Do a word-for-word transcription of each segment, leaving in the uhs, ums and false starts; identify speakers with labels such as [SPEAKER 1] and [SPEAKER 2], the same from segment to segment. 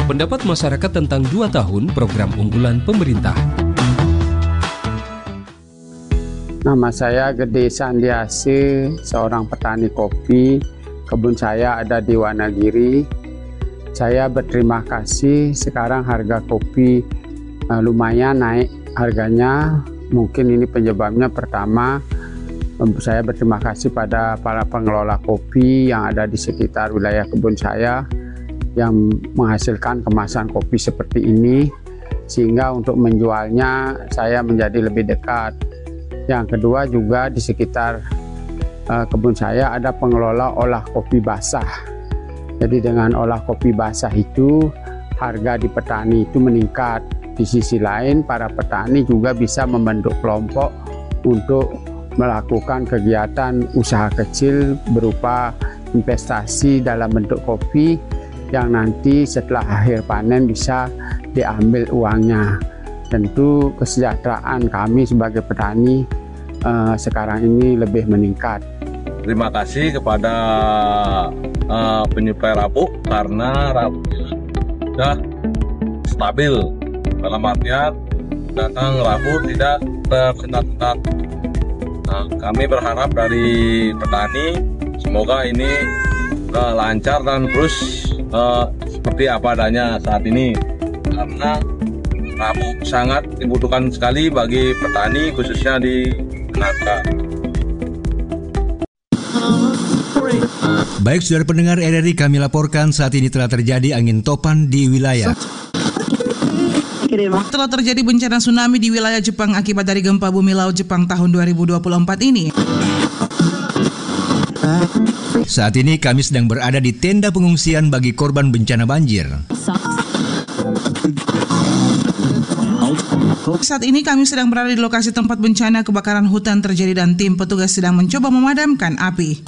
[SPEAKER 1] Pendapat masyarakat tentang dua tahun program unggulan pemerintah.
[SPEAKER 2] Nama saya Gede Sandiasi, seorang petani kopi. Kebun saya ada di Wanagiri. Saya berterima kasih sekarang harga kopi uh, lumayan naik harganya. Mungkin ini penyebabnya pertama, um, saya berterima kasih pada para pengelola kopi yang ada di sekitar wilayah kebun saya yang menghasilkan kemasan kopi seperti ini, sehingga untuk menjualnya saya menjadi lebih dekat. Yang kedua juga di sekitar uh, kebun saya ada pengelola olah kopi basah. Jadi dengan olah kopi basah itu harga di petani itu meningkat. Di sisi lain para petani juga bisa membentuk kelompok untuk melakukan kegiatan usaha kecil berupa investasi dalam bentuk kopi yang nanti setelah akhir panen bisa diambil uangnya. Tentu kesejahteraan kami sebagai petani uh, sekarang ini lebih meningkat.
[SPEAKER 3] Terima kasih kepada uh, penyuplai Rapuh karena Rapuhnya sudah stabil, dalam artian datang Rapuh tidak tersendat-sendat. Nah, kami berharap dari petani semoga ini uh, lancar dan terus uh, seperti apa adanya saat ini, karena Rapuh sangat dibutuhkan sekali bagi petani khususnya di nangka.
[SPEAKER 4] Baik saudara pendengar R R I, kami laporkan saat ini telah terjadi angin topan di wilayah.
[SPEAKER 5] Telah terjadi bencana tsunami di wilayah Jepang akibat dari gempa bumi laut Jepang tahun dua ribu dua puluh empat ini.
[SPEAKER 4] Saat ini kami sedang berada di tenda pengungsian bagi korban bencana banjir.
[SPEAKER 5] Saat ini kami sedang berada di lokasi tempat bencana kebakaran hutan terjadi dan tim petugas sedang mencoba memadamkan api.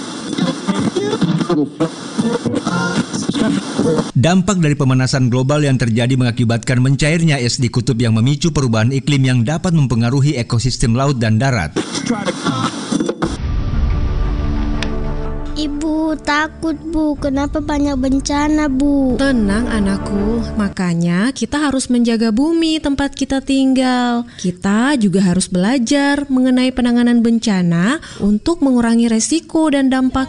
[SPEAKER 4] Dampak dari pemanasan global yang terjadi mengakibatkan mencairnya es di kutub yang memicu perubahan iklim yang dapat mempengaruhi ekosistem laut dan darat.
[SPEAKER 6] Ibu, takut Bu, kenapa banyak bencana Bu?
[SPEAKER 7] Tenang anakku, makanya kita harus menjaga bumi tempat kita tinggal. Kita juga harus belajar mengenai penanganan bencana untuk mengurangi resiko dan dampak